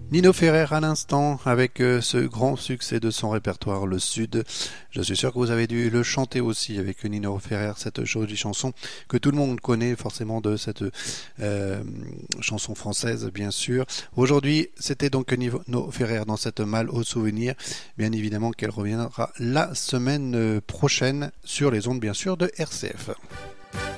Nino Ferrer à l'instant avec ce grand succès de son répertoire Le Sud. Je suis sûr que vous avez dû le chanter aussi avec Nino Ferrer, cette jolie chanson que tout le monde connaît forcément de cette chanson française bien sûr. Aujourd'hui c'était donc Nino Ferrer dans cette Mal au souvenir. Bien évidemment qu'elle reviendra la semaine prochaine sur les ondes bien sûr de RCF.